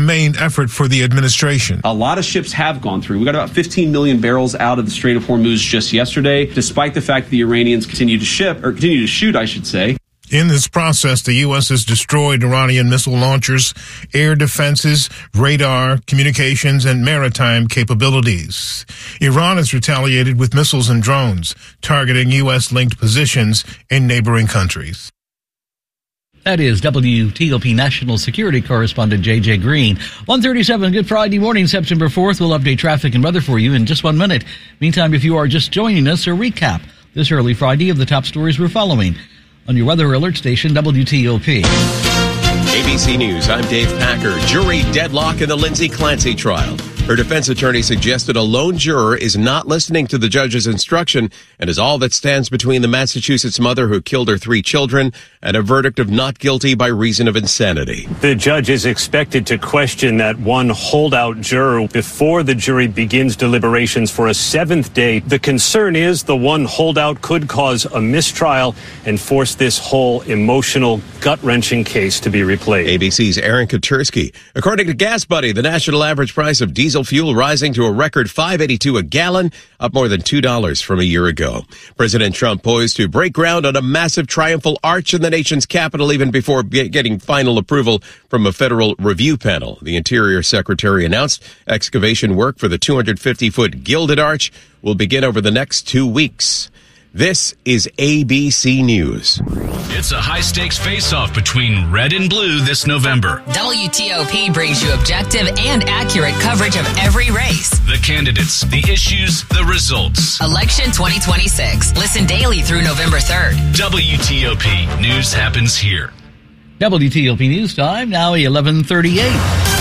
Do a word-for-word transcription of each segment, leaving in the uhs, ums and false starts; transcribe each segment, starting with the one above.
main effort for the administration. A lot of ships have gone through. We got about fifteen million barrels out of the Strait of Hormuz just yesterday, despite the fact that the Iranians continue to ship, or continue to shoot, I should say. In this process, the U S has destroyed Iranian missile launchers, air defenses, radar, communications, and maritime capabilities. Iran has retaliated with missiles and drones, targeting U S-linked positions in neighboring countries. That is W T O P National Security Correspondent J J Green. one thirty-seven, good Friday morning, September fourth. We'll update traffic and weather for you in just one minute. Meantime, if you are just joining us, a recap this early Friday of the top stories we're following on your weather alert station, W T O P. A B C News, I'm Dave Packer. Jury deadlock in the Lindsay Clancy trial. Her defense attorney suggested a lone juror is not listening to the judge's instruction and is all that stands between the Massachusetts mother who killed her three children and a verdict of not guilty by reason of insanity. The judge is expected to question that one holdout juror before the jury begins deliberations for a seventh day. The concern is the one holdout could cause a mistrial and force this whole emotional, gut-wrenching case to be replayed. A B C's Aaron Katursky. According to Gas Buddy, the national average price of diesel fuel rising to a record five eighty-two a gallon, up more than two dollars from a year ago. President Trump poised to break ground on a massive triumphal arch in the nation's capital even before getting final approval from a federal review panel. The Interior Secretary announced excavation work for the two hundred fifty foot gilded arch will begin over the next two weeks. This is A B C News. It's a high-stakes face-off between red and blue this November. W T O P brings you objective and accurate coverage of every race. The candidates, the issues, the results. Election twenty twenty-six. Listen daily through November third. W T O P. News happens here. W T O P News Time, now eleven thirty-eight.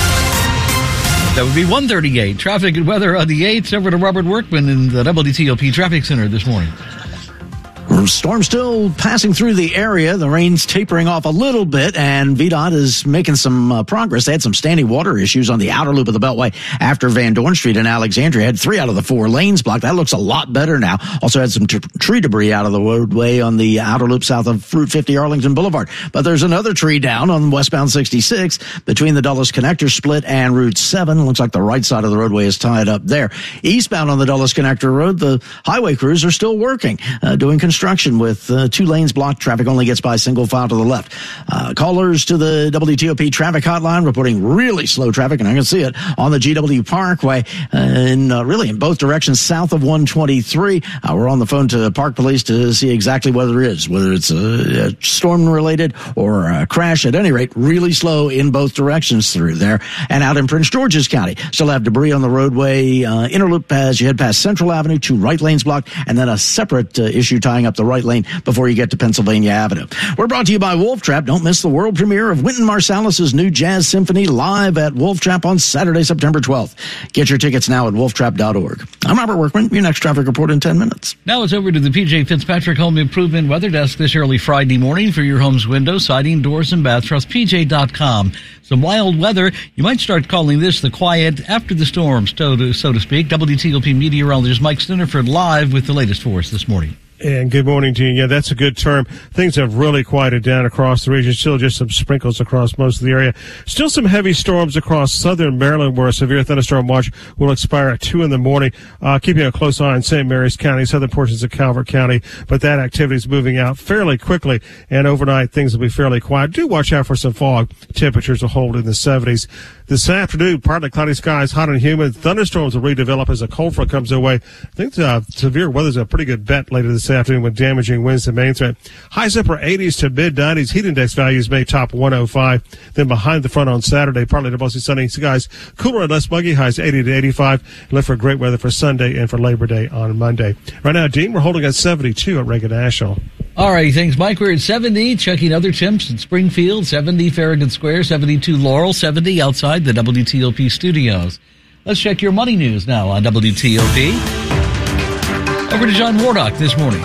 That would be one thirty-eight. Traffic and weather on the eighth. Over to Robert Workman in the W T O P Traffic Center this morning. Storm still passing through the area. The rain's tapering off a little bit, and V DOT is making some uh, progress. They had some standing water issues on the outer loop of the Beltway after Van Dorn Street in Alexandria. Had three out of the four lanes blocked. That looks a lot better now. Also had some t- tree debris out of the roadway on the outer loop south of Route fifty Arlington Boulevard. But there's another tree down on westbound sixty-six between the Dulles Connector split and Route seven. Looks like the right side of the roadway is tied up there. Eastbound on the Dulles Connector Road, the highway crews are still working, uh, doing construction with uh, two lanes blocked. Traffic only gets by single file to the left. Uh, callers to the W T O P traffic hotline reporting really slow traffic, and I can see it on the G W Parkway uh, in uh, really in both directions south of one twenty-three. Uh, we're on the phone to Park Police to see exactly what it is, whether it's a, a storm related or a crash. At any rate, really slow in both directions through there. And out in Prince George's County, still have debris on the roadway. Uh, Interloop as you head past Central Avenue, two right lanes blocked, and then a separate uh, issue tying up the right lane before you get to Pennsylvania Avenue. We're brought to you by Wolf Trap. Don't miss the world premiere of Wynton Marsalis's new jazz symphony live at Wolf Trap on Saturday, September twelfth. Get your tickets now at wolf trap dot org. I'm Robert Workman. Your next traffic report in ten minutes. Now it's over to the P J Fitzpatrick Home Improvement Weather Desk this early Friday morning for your home's windows, siding, doors, and bath. Trust P J dot com. Some wild weather. You might start calling this the quiet after the storm, so to, so to speak. W T O P meteorologist Mike Stiniford live with the latest for us this morning. And good morning to you. Yeah, that's a good term. Things have really quieted down across the region. Still just some sprinkles across most of the area. Still some heavy storms across southern Maryland where a severe thunderstorm watch will expire at two in the morning. Uh, keeping a close eye on Saint Mary's County, southern portions of Calvert County. But that activity is moving out fairly quickly. And overnight, things will be fairly quiet. Do watch out for some fog. Temperatures will hold in the seventies. This afternoon, partly cloudy skies, hot and humid. Thunderstorms will redevelop as a cold front comes their way. I think uh, severe weather's a pretty good bet later this afternoon with damaging winds and main threat. Highs upper eighties to mid nineties. Heat index values may top one oh five. Then behind the front on Saturday, partly to mostly sunny skies. Cooler and less muggy. Highs eighty to eighty-five. And look for great weather for Sunday and for Labor Day on Monday. Right now, Dean, we're holding at seventy-two at Reagan National. All right, thanks, Mike. We're at seventy, checking other temps in Springfield, seventy Farragut Square, seventy-two Laurel, seventy outside the W T O P studios. Let's check your money news now on W T O P. Over to John Wardock this morning.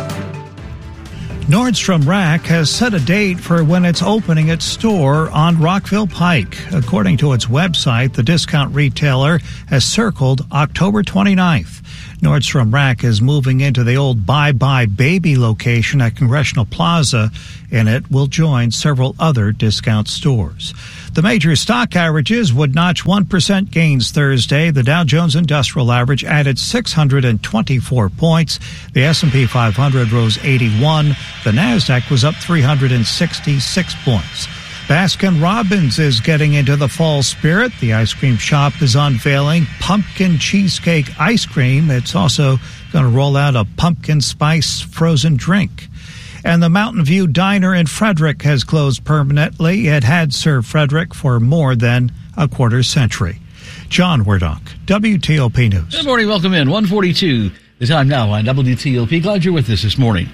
Nordstrom Rack has set a date for when it's opening its store on Rockville Pike. According to its website, the discount retailer has circled October twenty-ninth. Nordstrom Rack is moving into the old Bye Bye Baby location at Congressional Plaza, and it will join several other discount stores. The major stock averages would notch one percent gains Thursday. The Dow Jones Industrial Average added six hundred twenty-four points. The S and P five hundred rose eighty-one. The Nasdaq was up three hundred sixty-six points. Baskin-Robbins is getting into the fall spirit. The ice cream shop is unveiling pumpkin cheesecake ice cream. It's also going to roll out a pumpkin spice frozen drink. And the Mountain View Diner in Frederick has closed permanently. It had served Frederick for more than a quarter century. John Werdonk, W T O P News. Good morning. Welcome in. one forty-two. The time now on W T O P. Glad you're with us this morning.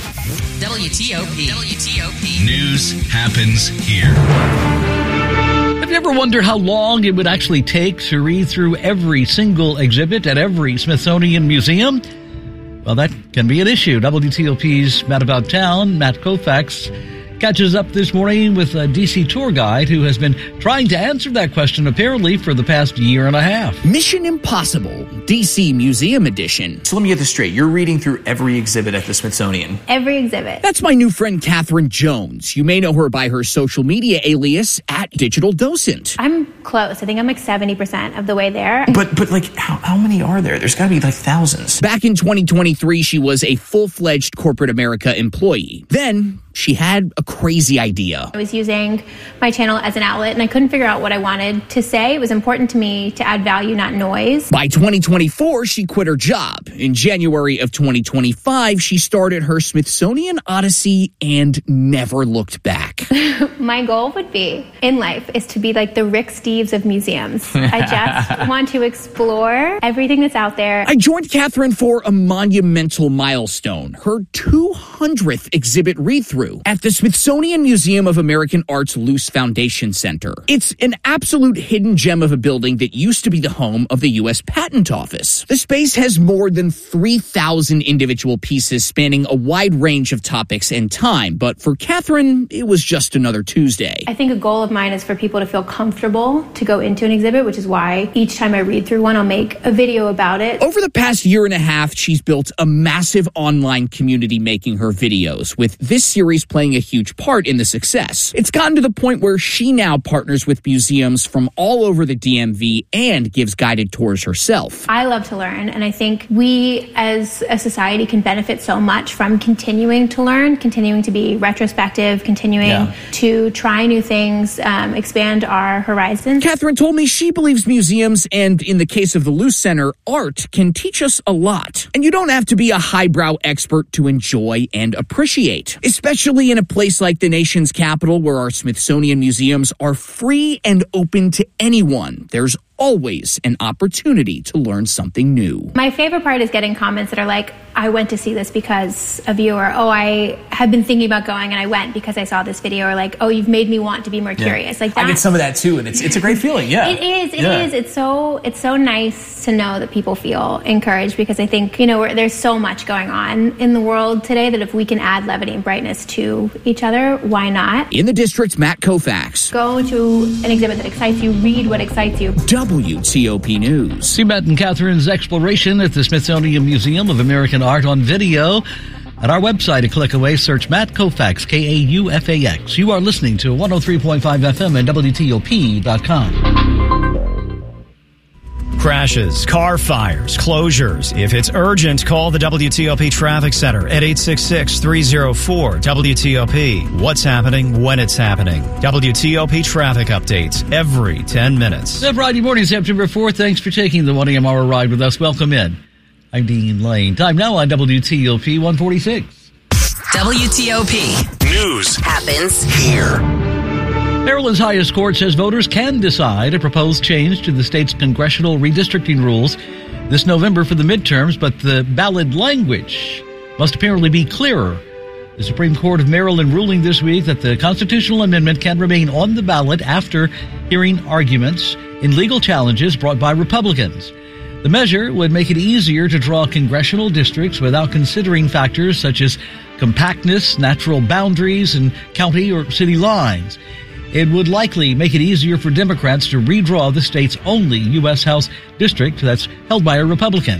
W T O P. W T O P. News happens here. Have you ever wondered how long it would actually take to read through every single exhibit at every Smithsonian museum? Well, that can be an issue. W T O P's Matt About Town, Matt Koufax, catches up this morning with a D C tour guide who has been trying to answer that question apparently for the past year and a half. Mission Impossible, D C Museum Edition. So let me get this straight. You're reading through every exhibit at the Smithsonian. Every exhibit. That's my new friend, Catherine Jones. You may know her by her social media alias at Digital Docent. I'm close. I think I'm like seventy percent of the way there. But, but like, how, how many are there? There's got to be like thousands. Back in twenty twenty-three, she was a full-fledged corporate America employee. Then she had a crazy idea. I was using my channel as an outlet, and I couldn't figure out what I wanted to say. It was important to me to add value, not noise. By twenty twenty-four, she quit her job. In January of twenty twenty-five, she started her Smithsonian Odyssey and never looked back. My goal would be, in life, is to be like the Rick Steves of museums. I just want to explore everything that's out there. I joined Catherine for a monumental milestone, her two hundredth exhibit read-through at the Smithsonian Museum of American Art's Luce Foundation Center. It's an absolute hidden gem of a building that used to be the home of the U S Patent Office. The space has more than three thousand individual pieces spanning a wide range of topics and time, but for Catherine, it was just another Tuesday. I think a goal of mine is for people to feel comfortable to go into an exhibit, which is why each time I read through one, I'll make a video about it. Over the past year and a half, she's built a massive online community making her videos, with this series playing a huge part in the success. It's gotten to the point where she now partners with museums from all over the D M V and gives guided tours herself. I love to learn, and I think we as a society can benefit so much from continuing to learn, continuing to be retrospective, continuing yeah. to try new things, um, expand our horizons. Catherine told me she believes museums, and in the case of the Luce Center, art can teach us a lot. And you don't have to be a highbrow expert to enjoy and appreciate, especially in a place like the nation's capital where our Smithsonian museums are free and open to anyone. There's always an opportunity to learn something new. My favorite part is getting comments that are like, I went to see this because of you, or, oh, I have been thinking about going and I went because I saw this video, or like, oh, you've made me want to be more curious. Yeah. Like that. I get some of that too, and it's it's a great feeling, yeah. It is, it yeah. is. It's so it's so nice to know that people feel encouraged, because I think, you know, we're, there's so much going on in the world today that if we can add levity and brightness to each other, why not? In the district's Matt Koufax. Go to an exhibit that excites you, read what excites you. W T O P News. See Matt and Catherine's exploration at the Smithsonian Museum of American Art on video at our website. A click away, search Matt Koufax, K A U F A X. You are listening to one oh three point five F M and W T O P dot com. Crashes, car fires, closures. If it's urgent, call the W T O P Traffic Center at eight six six, three oh four, W T O P. What's happening when it's happening. W T O P traffic updates every ten minutes. Good Friday morning, September fourth. Thanks for taking the one a.m. hour ride with us. Welcome in. I'm Dean Lane. Time now on W T O P one forty-six. W T O P. News happens here. Maryland's highest court says voters can decide a proposed change to the state's congressional redistricting rules this November for the midterms, but the ballot language must apparently be clearer. The Supreme Court of Maryland ruling this week that the constitutional amendment can remain on the ballot after hearing arguments in legal challenges brought by Republicans. The measure would make it easier to draw congressional districts without considering factors such as compactness, natural boundaries, and county or city lines. It would likely make it easier for Democrats to redraw the state's only U S House district that's held by a Republican.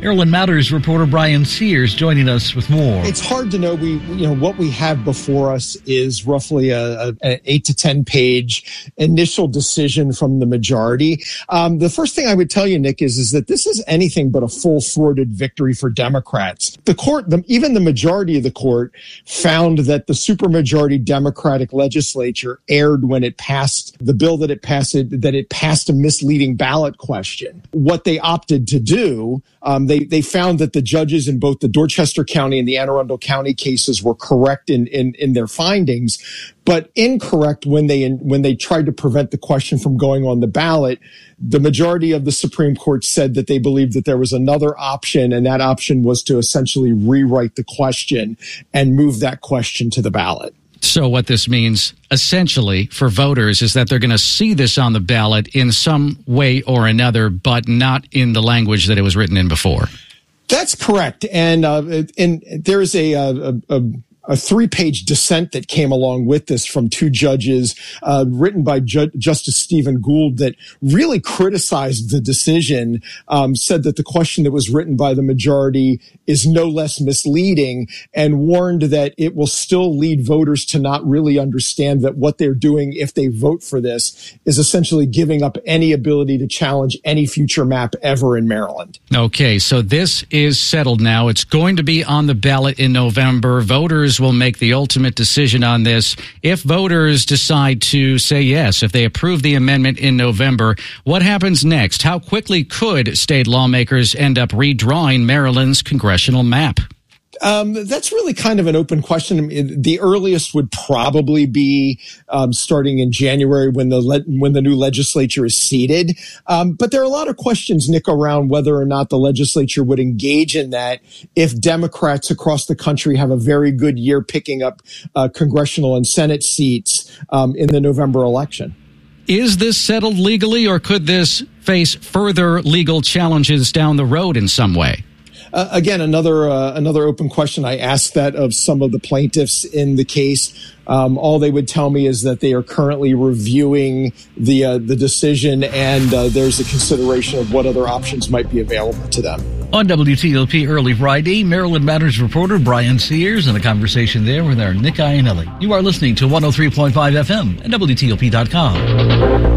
Maryland Matters reporter Brian Sears joining us with more. It's hard to know. We, you know, what we have before us is roughly a, a, a eight to ten page initial decision from the majority. Um, the first thing I would tell you, Nick, is is that this is anything but a full-throated victory for Democrats. The court, the, even the majority of the court, found that the supermajority Democratic legislature erred when it passed the bill that it passed that it passed a misleading ballot question. What they opted to do. Um, they, they found that the judges in both the Dorchester County and the Anne Arundel County cases were correct in, in, in their findings, but incorrect when they, when they tried to prevent the question from going on the ballot. The majority of the Supreme Court said that they believed that there was another option, and that option was to essentially rewrite the question and move that question to the ballot. So what this means essentially for voters is that they're going to see this on the ballot in some way or another, but not in the language that it was written in before. That's correct. And uh, and there's a, a, a a three-page dissent that came along with this from two judges, uh, written by Ju- Justice Stephen Gould, that really criticized the decision, um, said that the question that was written by the majority is no less misleading, and warned that it will still lead voters to not really understand that what they're doing if they vote for this is essentially giving up any ability to challenge any future map ever in Maryland. Okay, so this is settled now. It's going to be on the ballot in November. Voters will make the ultimate decision on this. If voters decide to say yes, if they approve the amendment in November, what happens next? How quickly could state lawmakers end up redrawing Maryland's congressional map? Um, that's really kind of an open question. The earliest would probably be um, starting in January when the le- when the new legislature is seated. Um, but there are a lot of questions, Nick, around whether or not the legislature would engage in that if Democrats across the country have a very good year picking up uh, congressional and Senate seats um, in the November election. Is this settled legally, or could this face further legal challenges down the road in some way? Uh, again, another uh, another open question. I asked that of some of the plaintiffs in the case. Um, all they would tell me is that they are currently reviewing the uh, the decision, and uh, there's a consideration of what other options might be available to them. On W T O P Early Friday, Maryland Matters reporter Brian Sears and a conversation there with our Nick Iannelli. You are listening to one oh three point five F M and W T O P dot com.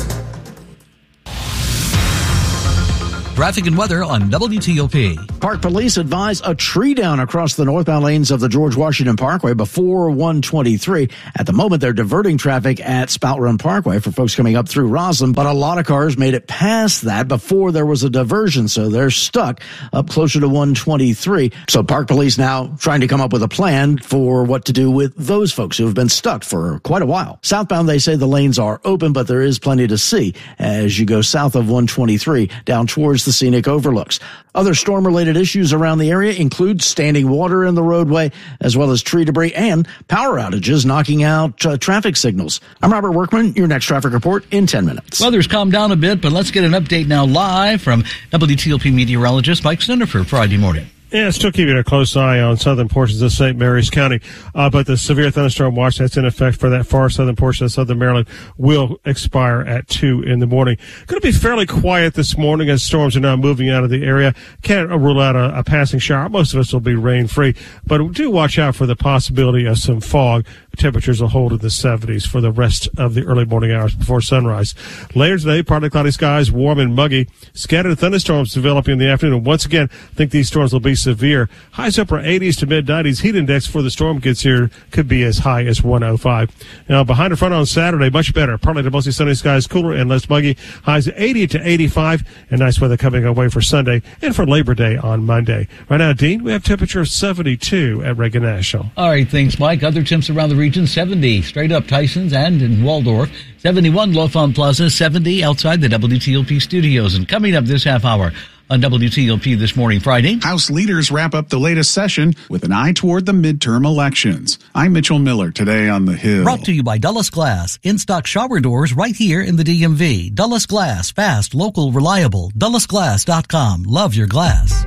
Traffic and weather on W T O P. Park police advise a tree down across the northbound lanes of the George Washington Parkway before one twenty-three. At the moment, they're diverting traffic at Spout Run Parkway for folks coming up through Roslyn, but a lot of cars made it past that before there was a diversion, so they're stuck up closer to one twenty-three. So Park police now trying to come up with a plan for what to do with those folks who have been stuck for quite a while. Southbound, they say the lanes are open, but there is plenty to see as you go south of one twenty-three down towards the scenic overlooks. Other storm-related issues around the area include standing water in the roadway, as well as tree debris and power outages knocking out uh, traffic signals. I'm Robert Workman. Your next traffic report in ten minutes. Weather's calmed down a bit, but let's get an update now live from W T O P meteorologist Mike Snider Friday morning. Yeah, still keeping a close eye on southern portions of Saint Mary's County, uh, but the severe thunderstorm watch that's in effect for that far southern portion of southern Maryland will expire at two in the morning. Going to be fairly quiet this morning as storms are now moving out of the area. Can't rule out a, a passing shower. Most of us will be rain-free, but do watch out for the possibility of some fog. Temperatures will hold in the seventies for the rest of the early morning hours before sunrise. Later today, partly cloudy skies, warm and muggy. Scattered thunderstorms developing in the afternoon. And once again, I think these storms will be severe. Highs upper eighties to mid nineties. Heat index before the storm gets here could be as high as one oh five. Now, behind the front on Saturday, much better. Partly to mostly sunny skies, cooler and less muggy. Highs eighty to eighty-five. And nice weather coming away for Sunday and for Labor Day on Monday. Right now, Dean, we have temperature of seventy-two at Reagan National. All right, thanks, Mike. Other temps around the region, seventy straight up Tysons and in Waldorf, seventy-one Lofon Plaza, seventy outside the W T O P studios. And coming up this half hour on W T O P This Morning Friday, House leaders wrap up the latest session with an eye toward the midterm elections. I'm Mitchell Miller, today on The Hill. Brought to you by Dulles Glass. In-stock shower doors right here in the D M V. Dulles Glass. Fast, local, reliable. Dulles Glass dot com. Love your glass.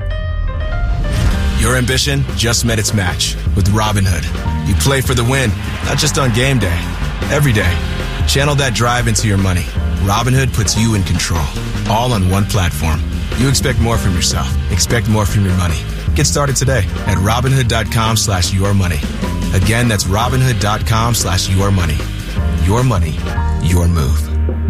Your ambition just met its match with Robinhood. You play for the win, not just on game day, every day. Channel that drive into your money. Robinhood puts you in control, all on one platform. You expect more from yourself. Expect more from your money. Get started today at Robinhood.com slash your money. Again, that's Robinhood.com slash your money. Your money, your move.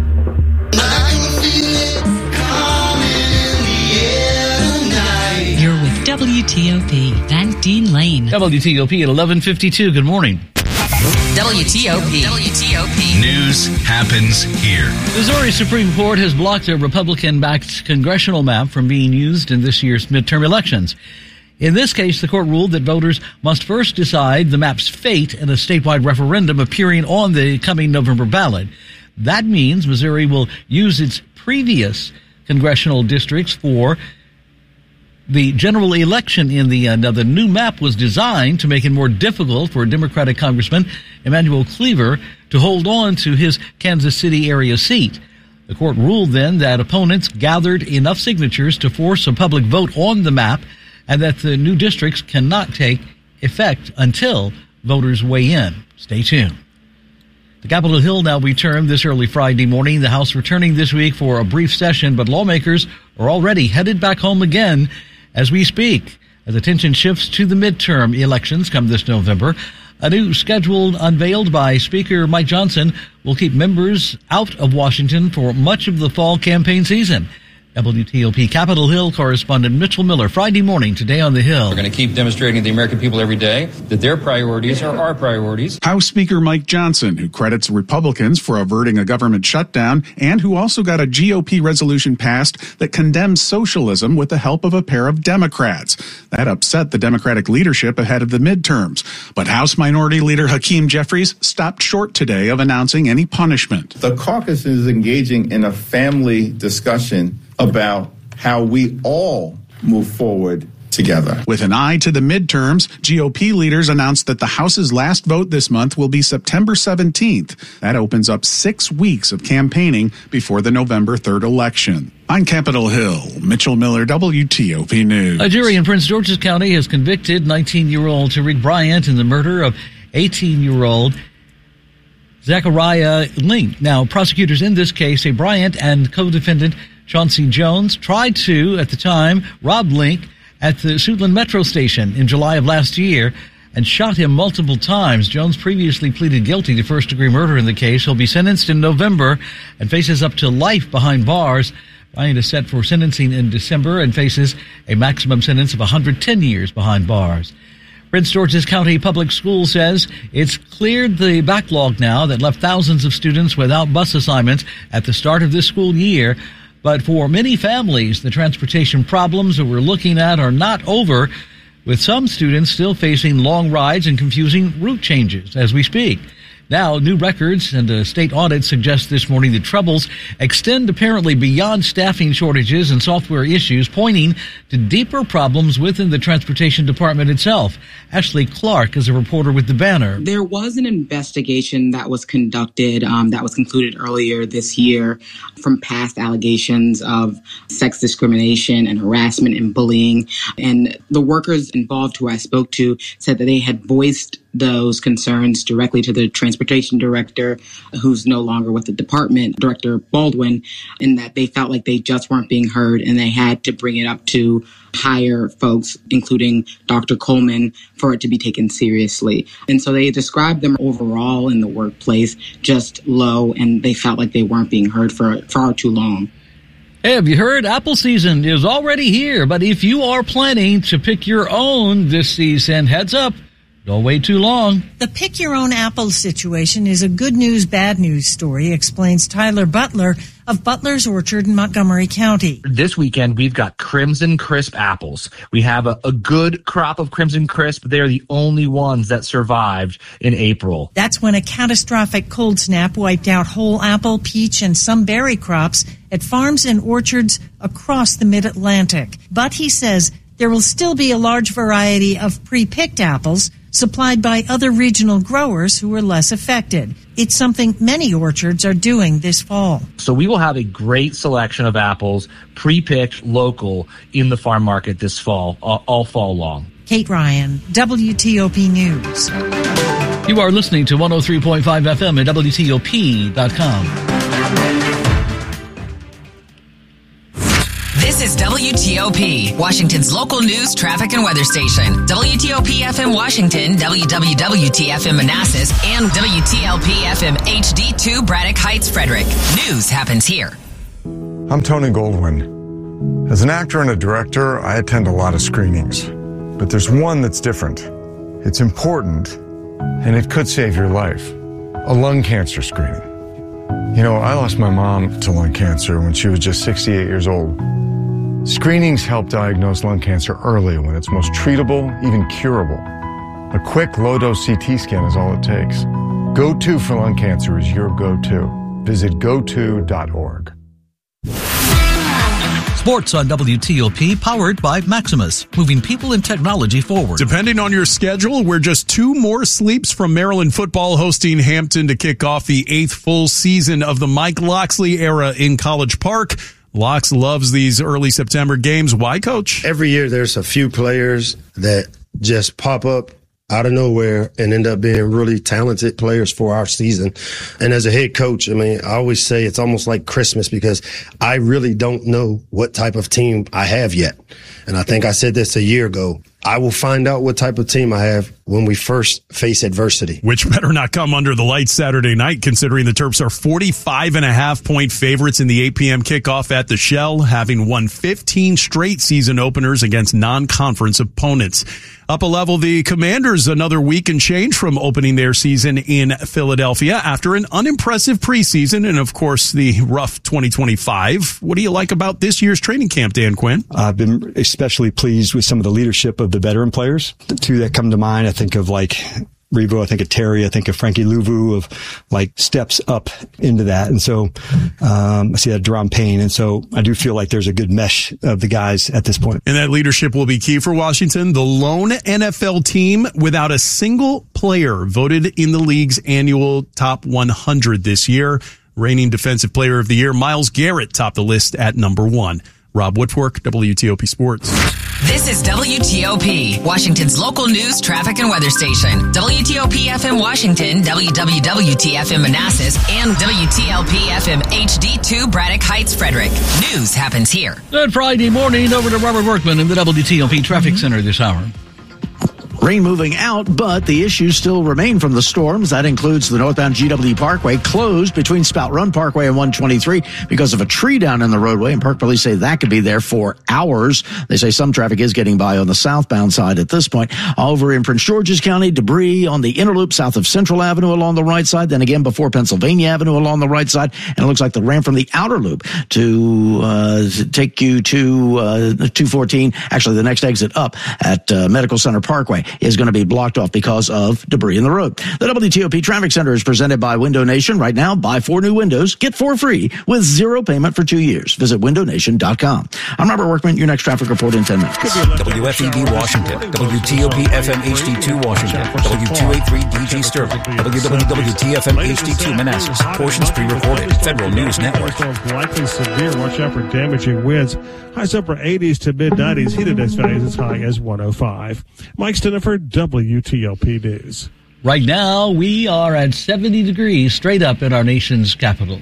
You're with W T O P and Dean Lane. W T O P at eleven fifty-two. Good morning. W T O P. W T O P. News happens here. Missouri Supreme Court has blocked a Republican-backed congressional map from being used in this year's midterm elections. In this case, the court ruled that voters must first decide the map's fate in a statewide referendum appearing on the coming November ballot. That means Missouri will use its previous congressional districts for the general election in the end. Now, the new map was designed to make it more difficult for Democratic Congressman Emanuel Cleaver to hold on to his Kansas City area seat. The court ruled then that opponents gathered enough signatures to force a public vote on the map and that the new districts cannot take effect until voters weigh in. Stay tuned. The Capitol Hill now returned this early Friday morning. The House returning this week for a brief session, but lawmakers are already headed back home again as we speak, as attention shifts to the midterm elections come this November. A new schedule unveiled by Speaker Mike Johnson will keep members out of Washington for much of the fall campaign season. W T O P Capitol Hill correspondent Mitchell Miller, Friday morning, today on the Hill. We're going to keep demonstrating to the American people every day that their priorities are our priorities. House Speaker Mike Johnson, who credits Republicans for averting a government shutdown and who also got a G O P resolution passed that condemns socialism with the help of a pair of Democrats. That upset the Democratic leadership ahead of the midterms. But House Minority Leader Hakeem Jeffries stopped short today of announcing any punishment. The caucus is engaging in a family discussion about how we all move forward together. With an eye to the midterms, G O P leaders announced that the House's last vote this month will be September seventeenth. That opens up six weeks of campaigning before the November third election. On Capitol Hill, Mitchell Miller, W T O P News. A jury in Prince George's County has convicted nineteen-year-old Tariq Bryant in the murder of eighteen-year-old Zachariah Link. Now, prosecutors in this case say Bryant and co-defendant Chauncey Jones tried to, at the time, rob Link at the Suitland Metro Station in July of last year and shot him multiple times. Jones previously pleaded guilty to first-degree murder in the case. He'll be sentenced in November and faces up to life behind bars. Bryant is set for sentencing in December and faces a maximum sentence of one hundred ten years behind bars. Prince George's County Public Schools says it's cleared the backlog now that left thousands of students without bus assignments at the start of this school year. But for many families, the transportation problems that we're looking at are not over, with some students still facing long rides and confusing route changes as we speak. Now, new records and a state audit suggest this morning the troubles extend apparently beyond staffing shortages and software issues, pointing to deeper problems within the transportation department itself. Ashley Clark is a reporter with the Banner. There was an investigation that was conducted um, that was concluded earlier this year from past allegations of sex discrimination and harassment and bullying. And the workers involved who I spoke to said that they had voiced those concerns directly to the transportation director, who's no longer with the department, Director Baldwin, and that they felt like they just weren't being heard and they had to bring it up to higher folks, including Doctor Coleman, for it to be taken seriously. And so they described them overall in the workplace just low, and they felt like they weren't being heard for far too long. Hey, have you heard? Apple season is already here, but if you are planning to pick your own this season, heads up. Don't wait too long. The pick your own apple situation is a good news, bad news story, explains Tyler Butler of Butler's Orchard in Montgomery County. This weekend, we've got Crimson Crisp apples. We have a, a good crop of Crimson Crisp. They're the only ones that survived in April. That's when a catastrophic cold snap wiped out whole apple, peach, and some berry crops at farms and orchards across the mid-Atlantic. But he says there will still be a large variety of pre-picked apples supplied by other regional growers who are less affected. It's something many orchards are doing this fall. So we will have a great selection of apples, pre-picked, local, in the farm market this fall, all, all fall long. Kate Ryan, W T O P News. You are listening to one oh three point five F M at W T O P dot com. This is W T O P, Washington's local news, traffic, and weather station. W T O P F M Washington, W W W T F M Manassas, and W T L P F M H D two Braddock Heights, Frederick. News happens here. I'm Tony Goldwyn. As an actor and a director, I attend a lot of screenings. But there's one that's different. It's important, and it could save your life. A lung cancer screening. You know, I lost my mom to lung cancer when she was just sixty-eight years old. Screenings help diagnose lung cancer early when it's most treatable, even curable. A quick low-dose C T scan is all it takes. Go To for lung cancer is your go-to. Visit go to dot org. Sports on W T O P, powered by Maximus, moving people and technology forward. Depending on your schedule, we're just two more sleeps from Maryland football hosting Hampton to kick off the eighth full season of the Mike Locksley era in College Park. Locks loves these early September games. Why, Coach? Every year there's a few players that just pop up out of nowhere and end up being really talented players for our season. And as a head coach, I mean, I always say it's almost like Christmas because I really don't know what type of team I have yet. And I think I said this a year ago. I will find out what type of team I have when we first face adversity. Which better not come under the lights Saturday night, considering the Terps are forty-five and a half point favorites in the eight p.m. kickoff at the Shell, having won fifteen straight season openers against non-conference opponents. Up a level, the Commanders another week and change from opening their season in Philadelphia after an unimpressive preseason and, of course, the rough twenty twenty-five. What do you like about this year's training camp, Dan Quinn? I've been especially pleased with some of the leadership of the veteran players. The two that come to mind, I think of like Revo, I think of Terry, I think of Frankie Louvu, of like steps up into that. And so um, I see that Deron Payne. And so I do feel like there's a good mesh of the guys at this point. And that leadership will be key for Washington. The lone N F L team without a single player voted in the league's annual top one hundred this year. Reigning Defensive Player of the Year, Myles Garrett topped the list at number one. Rob Woodfork, W T O P Sports. This is W T O P, Washington's local news, traffic, and weather station. W T O P F M Washington, W W W T F M Manassas, and W T L P F M H D two Braddock Heights, Frederick. News happens here. Good Friday morning. Over to Robert Workman in the W T O P Traffic Center this hour. Rain moving out, but the issues still remain from the storms. That includes the northbound G W Parkway closed between Spout Run Parkway and one twenty-three because of a tree down in the roadway, and Park Police say that could be there for hours. They say some traffic is getting by on the southbound side at this point. Over in Prince George's County, debris on the inner loop south of Central Avenue along the right side, then again before Pennsylvania Avenue along the right side, and it looks like the ramp from the outer loop to uh, take you to uh, two fourteen, actually the next exit up at uh, Medical Center Parkway, is going to be blocked off because of debris in the road. The W T O P Traffic Center is presented by Window Nation. Right now, buy four new windows, get four free with zero payment for two years. Visit window nation dot com. I'm Robert Workman. Your next traffic report in ten minutes. W F E B Washington, W T O P F M H D two Washington, W two eighty-three D G Sterling, W W W T F M H D two Manassas. Portions pre-recorded. Federal News Network. Likely severe. Watch out for damaging winds. Highs upper eighties to mid nineties. Heat index values as high as one oh five. Mike Stiniford, W T O P News. Right now, we are at seventy degrees straight up in our nation's capital.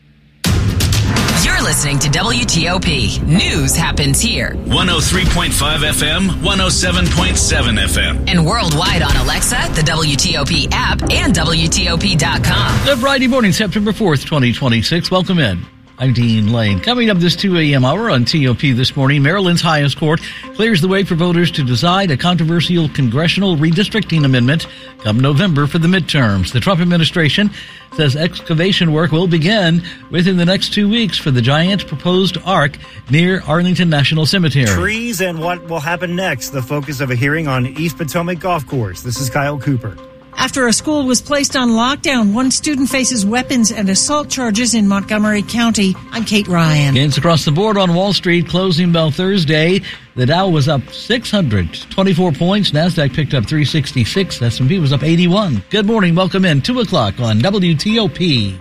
You're listening to W T O P. News happens here. one oh three point five F M, one oh seven point seven F M. And worldwide on Alexa, the W T O P app, and W T O P dot com. Good Friday morning, September fourth, twenty twenty-six. Welcome in. I'm Dean Lane. Coming up this two a.m. hour on T O P this morning, Maryland's highest court clears the way for voters to decide a controversial congressional redistricting amendment come November for the midterms. The Trump administration says excavation work will begin within the next two weeks for the giant proposed arc near Arlington National Cemetery. Trees and what will happen next, the focus of a hearing on East Potomac Golf Course. This is Kyle Cooper. After a school was placed on lockdown, one student faces weapons and assault charges in Montgomery County. I'm Kate Ryan. Gains across the board on Wall Street, closing bell Thursday. The Dow was up six hundred twenty-four points. NASDAQ picked up three sixty-six. S and P was up eighty-one. Good morning. Welcome in. two o'clock on W T O P.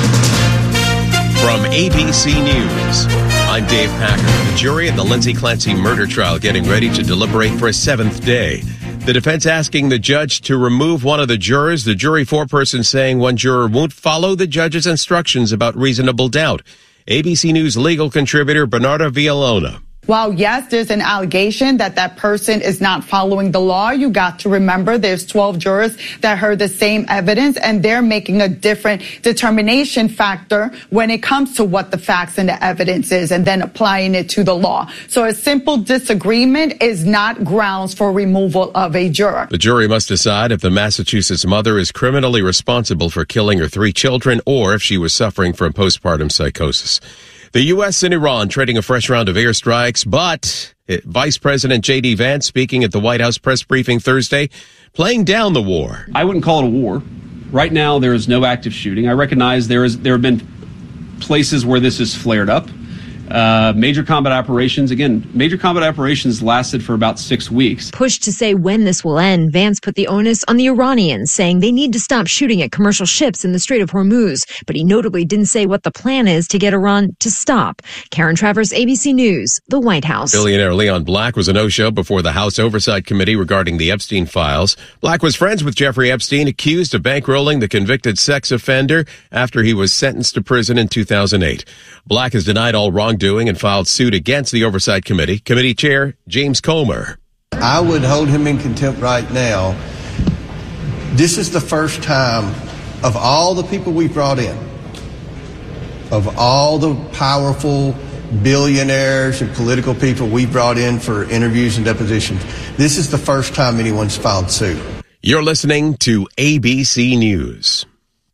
From A B C News, I'm Dave Packer. The jury in the Lindsay Clancy murder trial getting ready to deliberate for a seventh day. The defense asking the judge to remove one of the jurors. The jury foreperson saying one juror won't follow the judge's instructions about reasonable doubt. A B C News legal contributor Bernardo Villalona. While, yes, there's an allegation that that person is not following the law, you got to remember there's twelve jurors that heard the same evidence, and they're making a different determination factor when it comes to what the facts and the evidence is, and then applying it to the law. So a simple disagreement is not grounds for removal of a juror. The jury must decide if the Massachusetts mother is criminally responsible for killing her three children or if she was suffering from postpartum psychosis. The U S and Iran trading a fresh round of airstrikes, but Vice President J D Vance speaking at the White House press briefing Thursday, playing down the war. I wouldn't call it a war. Right now, there is no active shooting. I recognize there is there have been places where this has flared up. Uh, major combat operations, again, major combat operations lasted for about six weeks. Pushed to say when this will end, Vance put the onus on the Iranians, saying they need to stop shooting at commercial ships in the Strait of Hormuz. But he notably didn't say what the plan is to get Iran to stop. Karen Travers, A B C News, the White House. Billionaire Leon Black was a no-show before the House Oversight Committee regarding the Epstein files. Black was friends with Jeffrey Epstein, accused of bankrolling the convicted sex offender after he was sentenced to prison in two thousand eight. Black has denied all wrongdoing and filed suit against the Oversight Committee. Committee Chair James Comer. I would hold him in contempt right now. This is the first time of all the people we brought in, of all the powerful billionaires and political people we brought in for interviews and depositions, this is the first time anyone's filed suit. You're listening to A B C News.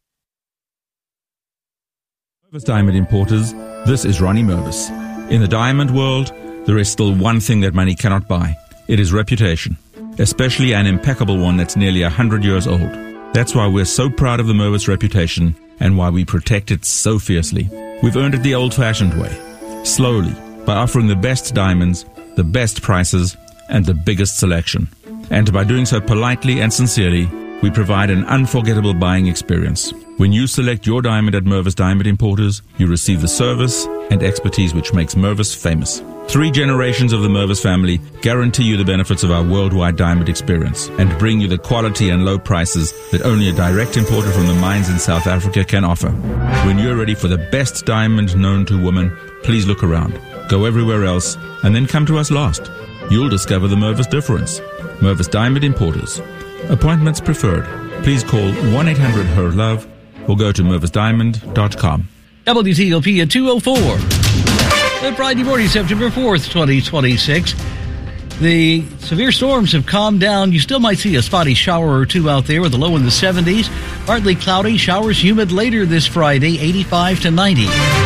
Mervis Diamond Importers, this is Ronnie Mervis. In the diamond world, there is still one thing that money cannot buy. It is reputation, especially an impeccable one that's nearly one hundred years old. That's why we're so proud of the Mervis reputation and why we protect it so fiercely. We've earned it the old-fashioned way, slowly, by offering the best diamonds, the best prices, and the biggest selection. And by doing so politely and sincerely, we provide an unforgettable buying experience. When you select your diamond at Mervis Diamond Importers, you receive the service and expertise which makes Mervis famous. Three generations of the Mervis family guarantee you the benefits of our worldwide diamond experience and bring you the quality and low prices that only a direct importer from the mines in South Africa can offer. When you're ready for the best diamond known to woman, please look around. Go everywhere else and then come to us last. You'll discover the Mervis difference. Mervis Diamond Importers. Appointments preferred. Please call one eight hundred H E R Love or go to mervis diamond dot com. W T O P at two oh four. Good Friday morning, September fourth, twenty twenty-six. The severe storms have calmed down. You still might see a spotty shower or two out there with a low in the seventies. Partly cloudy, showers humid later this Friday, eighty-five to ninety.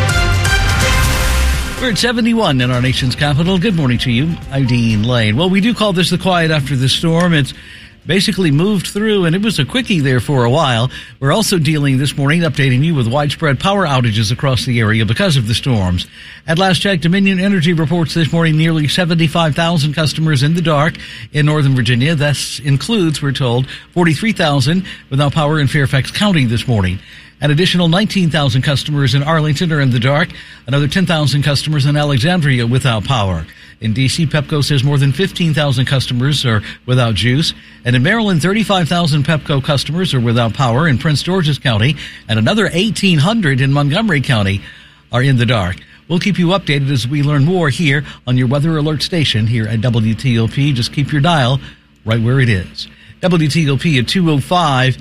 We're at seventy-one in our nation's capital. Good morning to you. I'm Dean Lane. Well, we do call this the quiet after the storm. It's basically moved through, and it was a quickie there for a while. We're also dealing this morning, updating you with widespread power outages across the area because of the storms. At last check, Dominion Energy reports this morning nearly seventy-five thousand customers in the dark in Northern Virginia. That includes, we're told, forty-three thousand without power in Fairfax County this morning. An additional nineteen thousand customers in Arlington are in the dark. Another ten thousand customers in Alexandria without power. In D C, Pepco says more than fifteen thousand customers are without juice. And in Maryland, thirty-five thousand Pepco customers are without power in Prince George's County. And another eighteen hundred in Montgomery County are in the dark. We'll keep you updated as we learn more here on your Weather Alert station here at W T O P. Just keep your dial right where it is. W T O P at two oh five.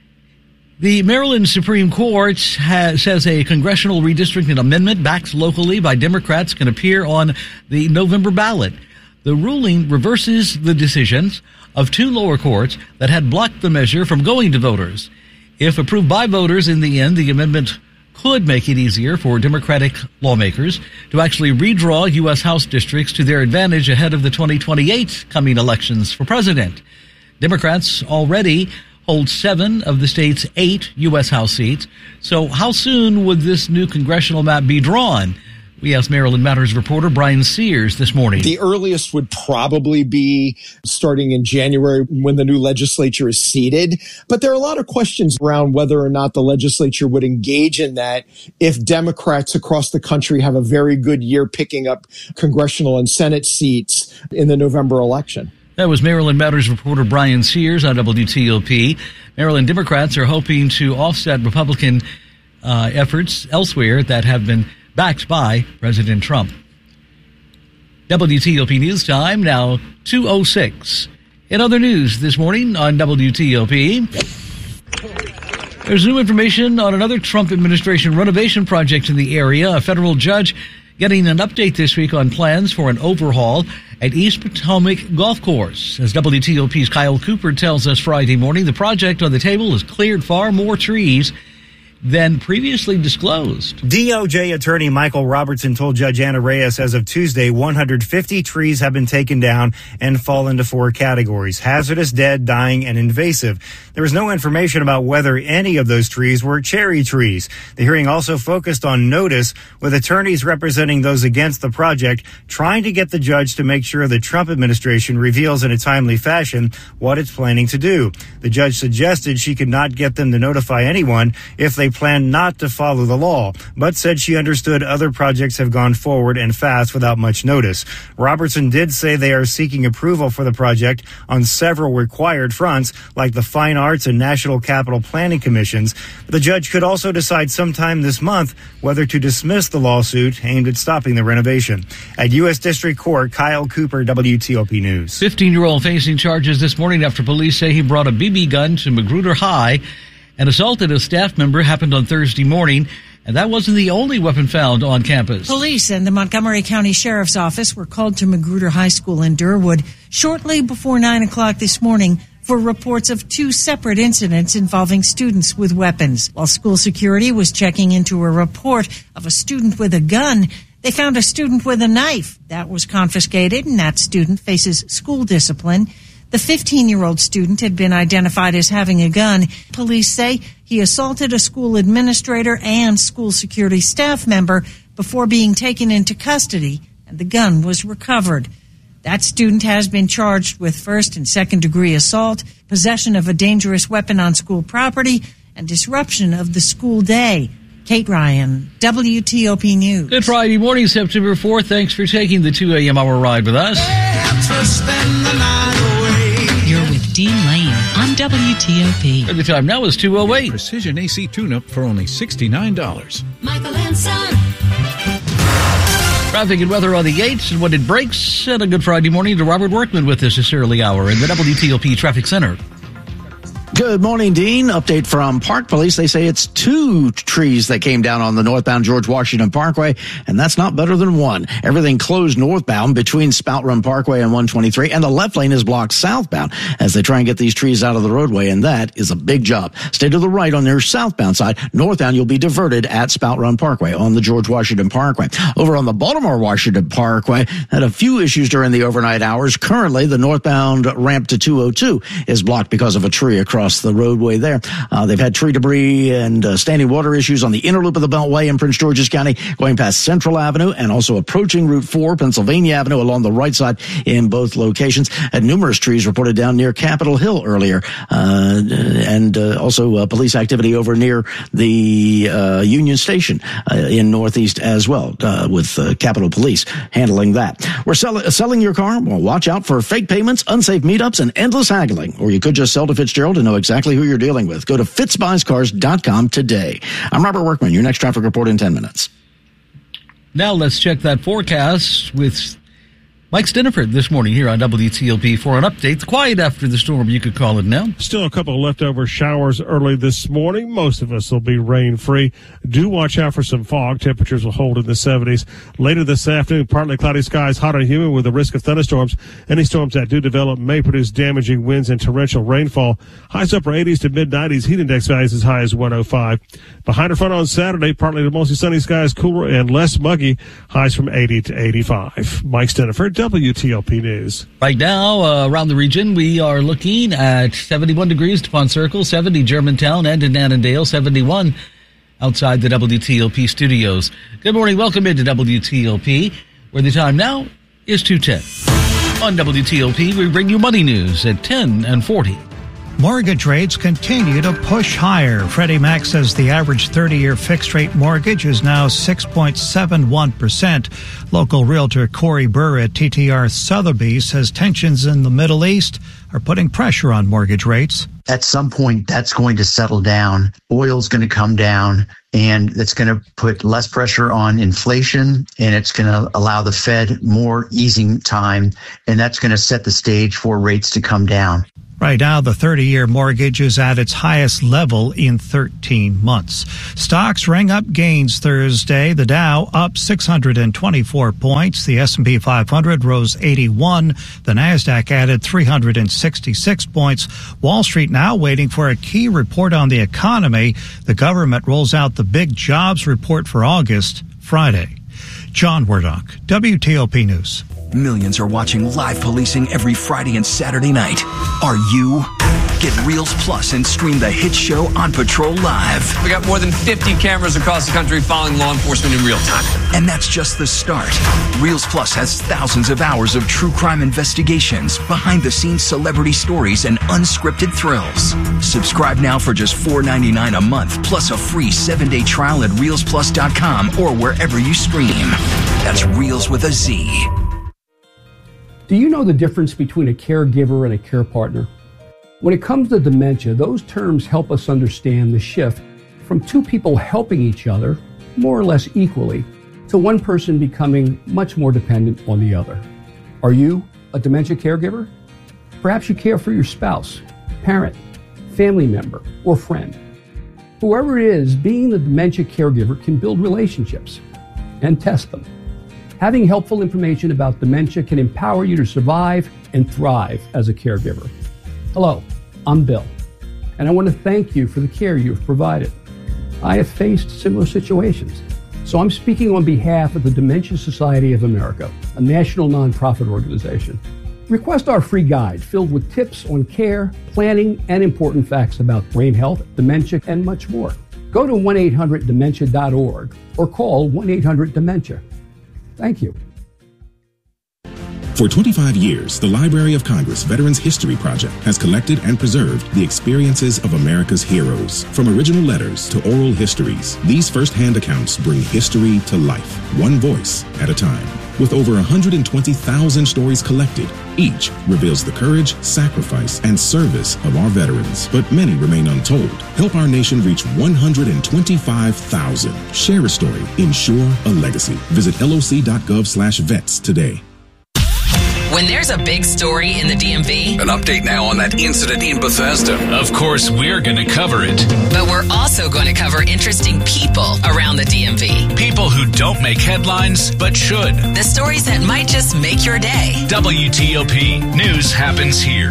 The Maryland Supreme Court has, says a congressional redistricting amendment backed locally by Democrats can appear on the November ballot. The ruling reverses the decisions of two lower courts that had blocked the measure from going to voters. If approved by voters in the end, the amendment could make it easier for Democratic lawmakers to actually redraw U S House districts to their advantage ahead of the twenty twenty-eight coming elections for president. Democrats already hold seven of the state's eight U S House seats. So how soon would this new congressional map be drawn? We asked Maryland Matters reporter Brian Sears this morning. The earliest would probably be starting in January when the new legislature is seated. But there are a lot of questions around whether or not the legislature would engage in that if Democrats across the country have a very good year picking up congressional and Senate seats in the November election. That was Maryland Matters reporter Brian Sears on W T O P. Maryland Democrats are hoping to offset Republican uh, efforts elsewhere that have been backed by President Trump. W T O P News Time, now two oh six. In other news this morning on W T O P, there's new information on another Trump administration renovation project in the area. A federal judge getting an update this week on plans for an overhaul at East Potomac Golf Course. As W T O P's Kyle Cooper tells us Friday morning, the project on the table has cleared far more trees than previously disclosed. D O J attorney Michael Robertson told Judge Anna Reyes as of Tuesday one hundred fifty trees have been taken down and fall into four categories: hazardous, dead, dying, and invasive. There was no information about whether any of those trees were cherry trees. The hearing also focused on notice, with attorneys representing those against the project trying to get the judge to make sure the Trump administration reveals in a timely fashion what it's planning to do. The judge suggested she could not get them to notify anyone if they planned not to follow the law, but said she understood other projects have gone forward and fast without much notice. Robertson did say they are seeking approval for the project on several required fronts, like the Fine Arts and National Capital Planning Commissions. The judge could also decide sometime this month whether to dismiss the lawsuit aimed at stopping the renovation. At U S District Court, Kyle Cooper, W T O P News. fifteen-year-old facing charges this morning after police say he brought a B B gun to Magruder High and assaulted a staff member. Happened on Thursday morning, and that wasn't the only weapon found on campus. Police and the Montgomery County Sheriff's Office were called to Magruder High School in Durwood shortly before nine o'clock this morning for reports of two separate incidents involving students with weapons. While school security was checking into a report of a student with a gun, they found a student with a knife. That was confiscated, and that student faces school discipline. The fifteen-year-old student had been identified as having a gun. Police say he assaulted a school administrator and school security staff member before being taken into custody, and the gun was recovered. That student has been charged with first and second degree assault, possession of a dangerous weapon on school property, and disruption of the school day. Kate Ryan, W T O P News. Good Friday morning, September fourth. Thanks for taking the two a.m. hour ride with us. You're with Dean Lane on W T O P. The time now is two oh eight. Precision A C tune-up for only sixty-nine dollars. Michael and Son. Traffic and weather on the eights and when it breaks. And a good Friday morning to Robert Workman with us this early hour in the W T O P Traffic Center. Good morning, Dean. Update from Park Police. They say it's two trees that came down on the northbound George Washington Parkway, and that's not better than one. Everything closed northbound between Spout Run Parkway and one twenty-three, and the left lane is blocked southbound as they try and get these trees out of the roadway, and that is a big job. Stay to the right on their southbound side. Northbound, you'll be diverted at Spout Run Parkway on the George Washington Parkway. Over on the Baltimore Washington Parkway, had a few issues during the overnight hours. Currently, the northbound ramp to two oh two is blocked because of a tree across the roadway there. Uh, they've had tree debris and uh, standing water issues on the inner loop of the Beltway in Prince George's County, going past Central Avenue and also approaching Route four, Pennsylvania Avenue along the right side in both locations. Had numerous trees reported down near Capitol Hill earlier, uh, and uh, also uh, police activity over near the uh, Union Station uh, in Northeast as well, uh, with uh, Capitol Police handling that. We're sell- selling your car? Well, watch out for fake payments, unsafe meetups, and endless haggling. Or you could just sell to Fitzgerald and know exactly who you're dealing with. Go to fitz buys cars dot com today. I'm Robert Workman. Your next traffic report in ten minutes. Now let's check that forecast with Mike Stiniford this morning here on W T O P for an update. Quiet after the storm, you could call it now. Still a couple of leftover showers early this morning. Most of us will be rain-free. Do watch out for some fog. Temperatures will hold in the seventies. Later this afternoon, partly cloudy skies, hot and humid with a risk of thunderstorms. Any storms that do develop may produce damaging winds and torrential rainfall. Highs upper eighties to mid-nineties. Heat index values as high as one oh five. Behind or front on Saturday, partly to mostly sunny skies, cooler and less muggy. Highs from eighty to eighty-five. Mike Stiniford, W T O P News. Right now, uh, around the region, we are looking at seventy-one degrees DuPont Circle, seventy Germantown and in Annandale, seventy-one outside the W T O P studios. Good morning. Welcome into W T O P, where the time now is two ten. On W T O P, we bring you money news at ten and forty. Mortgage rates continue to push higher. Freddie Mac says the average thirty-year fixed-rate mortgage is now six point seven one percent. Local realtor Corey Burr at T T R Sotheby's says tensions in the Middle East are putting pressure on mortgage rates. At some point, that's going to settle down. Oil's going to come down, and it's going to put less pressure on inflation, and it's going to allow the Fed more easing time, and that's going to set the stage for rates to come down. Right now, the thirty-year mortgage is at its highest level in thirteen months. Stocks rang up gains Thursday. The Dow up six hundred twenty-four points. The S and P five hundred rose eighty-one. The Nasdaq added three hundred sixty-six points. Wall Street now waiting for a key report on the economy. The government rolls out the big jobs report for August Friday. John Wardock, W T O P News. Millions are watching live policing every Friday and Saturday night. Are you? Get Reels Plus and stream the hit show On Patrol Live. We got more than fifty cameras across the country following law enforcement in real time. And that's just the start. Reels Plus has thousands of hours of true crime investigations, behind-the-scenes celebrity stories, and unscripted thrills. Subscribe now for just four dollars and ninety-nine cents a month, plus a free seven-day trial at reels plus dot com or wherever you stream. That's Reels with a Z. Do you know the difference between a caregiver and a care partner? When it comes to dementia, those terms help us understand the shift from two people helping each other, more or less equally, to one person becoming much more dependent on the other. Are you a dementia caregiver? Perhaps you care for your spouse, parent, family member, or friend. Whoever it is, being the dementia caregiver can build relationships and test them. Having helpful information about dementia can empower you to survive and thrive as a caregiver. Hello, I'm Bill, and I want to thank you for the care you've provided. I have faced similar situations, so I'm speaking on behalf of the Dementia Society of America, a national nonprofit organization. Request our free guide filled with tips on care, planning, and important facts about brain health, dementia, and much more. Go to one eight hundred dementia dot org or call one eight hundred dementia. Thank you. For twenty-five years, the Library of Congress Veterans History Project has collected and preserved the experiences of America's heroes. From original letters to oral histories, these first-hand accounts bring history to life, one voice at a time. With over one hundred twenty thousand stories collected, each reveals the courage, sacrifice, and service of our veterans. But many remain untold. Help our nation reach one hundred twenty-five thousand. Share a story. Ensure a legacy. Visit L O C dot gov slash vets today. When there's a big story in the D M V, an update now on that incident in Bethesda. Of course, we're going to cover it. But we're also going to cover interesting people around the D M V. People who don't make headlines, but should. The stories that might just make your day. W T O P News happens here.